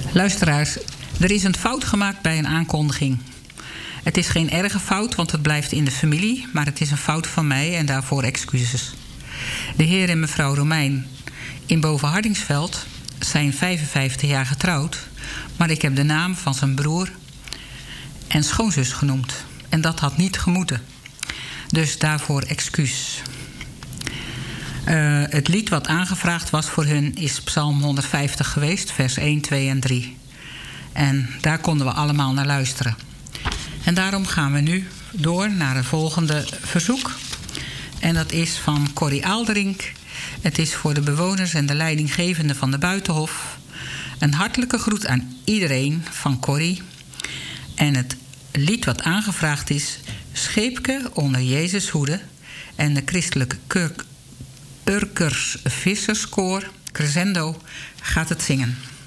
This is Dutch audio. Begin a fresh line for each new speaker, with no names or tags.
Luisteraars, er is een fout gemaakt bij een aankondiging. Het is geen erge fout, want het blijft in de familie, maar het is een fout van mij en daarvoor excuses. De heer en mevrouw Romein in Boven-Hardingsveld zijn 55 jaar getrouwd, maar ik heb de naam van zijn broer en schoonzus genoemd. En dat had niet gemoeten. Dus daarvoor excuus. Het lied wat aangevraagd was voor hun is Psalm 150 geweest, vers 1, 2 en 3. En daar konden we allemaal naar luisteren. En daarom gaan we nu door naar het volgende verzoek. En dat is van Corrie Aalderink. Het is voor de bewoners en de leidinggevenden van de Buitenhof. Een hartelijke groet aan iedereen van Corrie. En het lied wat aangevraagd is Scheepke onder Jezus hoede. En de christelijke Urkers Visserskoor Crescendo gaat het zingen.